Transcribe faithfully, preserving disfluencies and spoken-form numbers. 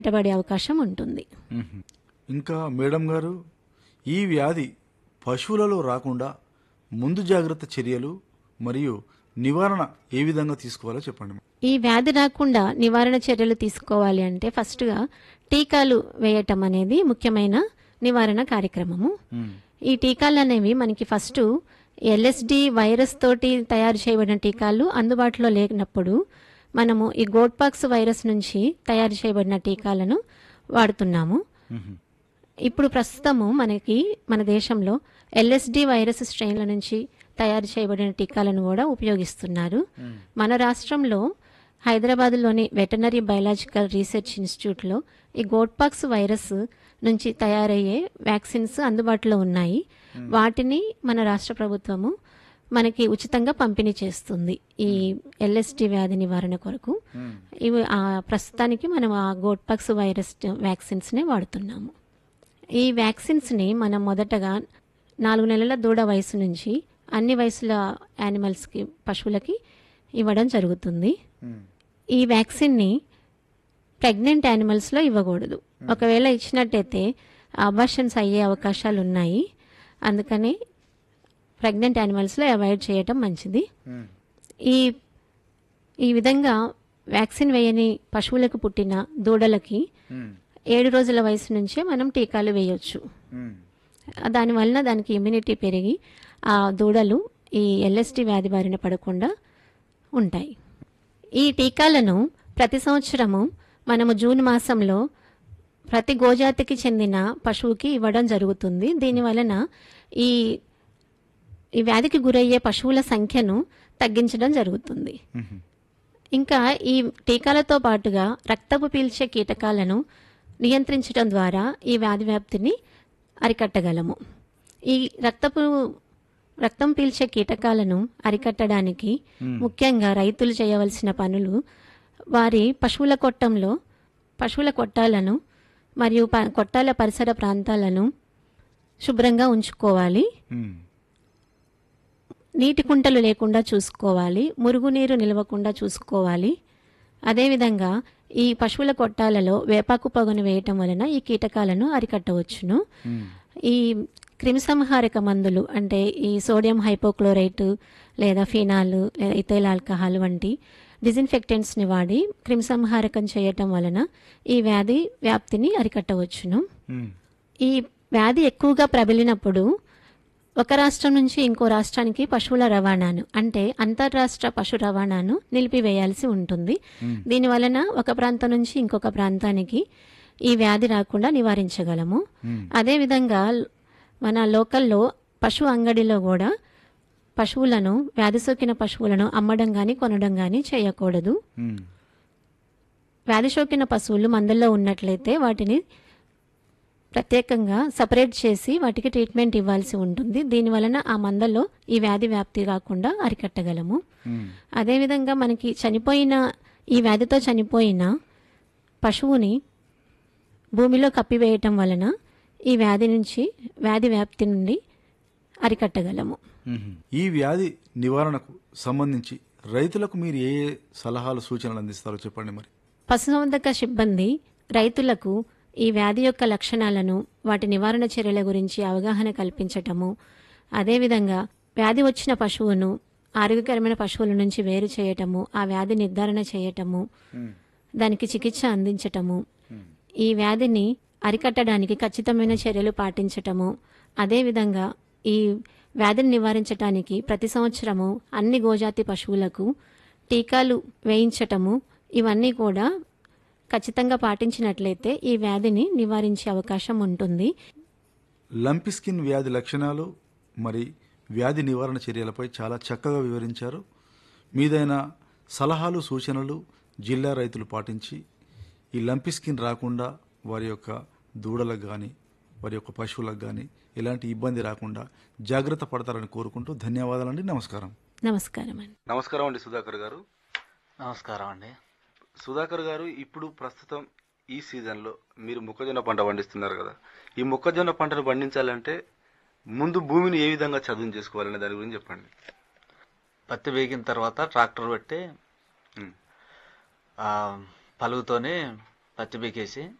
పెట్టబడే అవకాశం ఉంటుంది. ఇంకా మేడం గారు, ఈ వ్యాధి పశువులలో రాకుండా ముందు జాగ్రత్త చర్యలు మరియు నివారణ ఏ విధంగా తీసుకోవాలో చెప్పండి. ఈ వ్యాధి రాకుండా నివారణ చర్యలు తీసుకోవాలి అంటే ఫస్ట్గా టీకాలు వేయటం అనేది ముఖ్యమైన నివారణ కార్యక్రమము. ఈ టీకాలు అనేవి మనకి ఫస్ట్ ఎల్ఎస్డి వైరస్ తోటి తయారు చేయబడిన టీకాలు అందుబాటులో లేనప్పుడు మనము ఈ గోట్పాక్స్ వైరస్ నుంచి తయారు చేయబడిన టీకాలను వాడుతున్నాము. ఇప్పుడు ప్రస్తుతము మనకి మన దేశంలో ఎల్ఎస్డి వైరస్ స్ట్రెయిన్ల నుంచి తయారు చేయబడిన టీకాలను కూడా ఉపయోగిస్తున్నారు. మన రాష్ట్రంలో హైదరాబాద్లోని వెటనరీ బయాలజికల్ రీసెర్చ్ ఇన్స్టిట్యూట్లో ఈ గోట్పాక్స్ వైరస్ నుంచి తయారయ్యే వ్యాక్సిన్స్ అందుబాటులో ఉన్నాయి. వాటిని మన రాష్ట్ర ప్రభుత్వము మనకి ఉచితంగా పంపిణీ చేస్తుంది ఈ ఎల్ఎస్డి వ్యాధి నివారణ కొరకు. ఇవి ప్రస్తుతానికి మనం ఆ గోట్పాక్స్ వైరస్ వ్యాక్సిన్స్నే వాడుతున్నాము. ఈ వ్యాక్సిన్స్ని మనం మొదటగా నాలుగు నెలల దూడ వయసు నుంచి అన్ని వయసుల యానిమల్స్కి పశువులకి ఇవ్వడం జరుగుతుంది. ఈ వ్యాక్సిన్ని ప్రెగ్నెంట్ యానిమల్స్లో ఇవ్వకూడదు. ఒకవేళ ఇచ్చినట్టయితే అబార్షన్స్ అయ్యే అవకాశాలు ఉన్నాయి. అందుకని ప్రెగ్నెంట్ యానిమల్స్లో అవాయిడ్ చేయటం మంచిది. ఈ ఈ విధంగా వ్యాక్సిన్ వేయని పశువులకు పుట్టిన దూడలకి ఏడు రోజుల వయసు నుంచే మనం టీకాలు వేయొచ్చు. దానివలన దానికి ఇమ్యూనిటీ పెరిగి ఆ దూడలు ఈ ఎల్ఎస్డి వ్యాధి బారిన పడకుండా ఉంటాయి. ఈ టీకాలను ప్రతి సంవత్సరము మనము జూన్ మాసంలో ప్రతి గోజాతికి చెందిన పశువుకి ఇవ్వడం జరుగుతుంది. దీనివలన ఈ ఈ వ్యాధికి గురయ్యే పశువుల సంఖ్యను తగ్గించడం జరుగుతుంది. ఇంకా ఈ టీకాలతో పాటుగా రక్తపు పీల్చే కీటకాలను నియంత్రించడం ద్వారా ఈ వ్యాధి వ్యాప్తిని అరికట్టగలము. ఈ రక్తపు రక్తం పీల్చే కీటకాలను అరికట్టడానికి ముఖ్యంగా రైతులు చేయవలసిన పనులు వారి పశువుల కొట్టంలో పశువుల కొట్టాలను మరియు కొట్టాల పరిసర ప్రాంతాలను శుభ్రంగా ఉంచుకోవాలి. నీటి కుంటలు లేకుండా చూసుకోవాలి. మురుగునీరు నిలవకుండా చూసుకోవాలి. అదేవిధంగా ఈ పశువుల కొట్టాలలో వేపాకు పొగను వేయటం వలన ఈ కీటకాలను అరికట్టవచ్చును. ఈ క్రిమిసంహారక మందులు అంటే ఈ సోడియం హైపోక్లోరైట్ లేదా ఫినాల్ లేదా ఇథైల్ ఆల్కహాల్ వంటి డిజిన్ఫెక్టెంట్స్ని వాడి క్రిమిసంహారకం చేయటం వలన ఈ వ్యాధి వ్యాప్తిని అరికట్టవచ్చును. ఈ వ్యాధి ఎక్కువగా ప్రబలినప్పుడు ఒక రాష్ట్రం నుంచి ఇంకో రాష్ట్రానికి పశువుల రవాణాను అంటే అంతర్రాష్ట్ర పశు రవాణాను నిలిపివేయాల్సి ఉంటుంది. దీనివలన ఒక ప్రాంతం నుంచి ఇంకొక ప్రాంతానికి ఈ వ్యాధి రాకుండా నివారించగలము. అదేవిధంగా మన లోకల్లో పశు అంగడిలో కూడా పశువులను వ్యాధి సోకిన పశువులను అమ్మడం కానీ కొనడం కానీ చేయకూడదు. వ్యాధి సోకిన పశువులు మందల్లో ఉన్నట్లయితే వాటిని ప్రత్యేకంగా సపరేట్ చేసి వాటికి ట్రీట్మెంట్ ఇవ్వాల్సి ఉంటుంది. దీనివలన ఆ మందల్లో ఈ వ్యాధి వ్యాప్తి కాకుండా అరికట్టగలము. అదేవిధంగా మనకి చనిపోయిన ఈ వ్యాధితో చనిపోయిన పశువుని భూమిలో కప్పివేయటం వలన ఈ వ్యాధి నుంచి వ్యాధి వ్యాప్తి నుండి అరికట్టగలము. ఈ వ్యాధి నివారణకు సంబంధించి రైతులకు మీరు ఏ సలహాలు సూచనలు అందిస్తారో చెప్పండి. మరి పశుసంవర్ధక సిబ్బంది రైతులకు ఈ వ్యాధి యొక్క లక్షణాలను వాటి నివారణ చర్యల గురించి అవగాహన కల్పించటము, అదేవిధంగా వ్యాధి వచ్చిన పశువును ఆరోగ్యకరమైన పశువుల నుంచి వేరు చేయటము, ఆ వ్యాధి నిర్ధారణ చేయటము, దానికి చికిత్స అందించటము, ఈ వ్యాధిని అరికట్టడానికి ఖచ్చితమైన చర్యలు పాటించటము, అదేవిధంగా ఈ వ్యాధిని నివారించటానికి ప్రతి సంవత్సరము అన్ని గోజాతి పశువులకు టీకాలు వేయించటము, ఇవన్నీ కూడా ఖచ్చితంగా పాటించినట్లయితే ఈ వ్యాధిని నివారించే అవకాశం ఉంటుంది. లంపీ స్కిన్ వ్యాధి లక్షణాలు మరి వ్యాధి నివారణ చర్యలపై చాలా చక్కగా వివరించారు. మీదైన సలహాలు సూచనలు జిల్లా రైతులు పాటించి ఈ లంపీ స్కిన్ రాకుండా వారి యొక్క దూడలకు కానీ వారి యొక్క పశువులకు కానీ ఎలాంటి ఇబ్బంది రాకుండా జాగ్రత్త పడతారని కోరుకుంటూ ధన్యవాదాలండి. నమస్కారం. నమస్కారం అండి. నమస్కారం అండి సుధాకర్ గారు. నమస్కారం అండి. సుధాకర్ గారు, ఇప్పుడు ప్రస్తుతం ఈ సీజన్లో మీరు మొక్కజొన్న పంట పండిస్తున్నారు కదా, ఈ మొక్కజొన్న పంటను పండించాలంటే ముందు భూమిని ఏ విధంగా చదును చేసుకోవాలనే దాని గురించి చెప్పండి. పత్తి వేగిన తర్వాత ట్రాక్టర్ పెట్టి పలుగుతోనే పత్తి బీకేసి